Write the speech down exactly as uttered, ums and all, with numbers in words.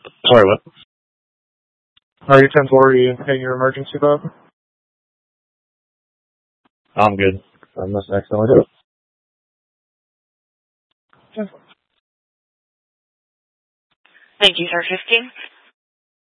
Sorry, what? Are you ten four? Are you in your emergency boat? I'm good. I must accidentally do it. ten four. Thank you, sir. fifteen.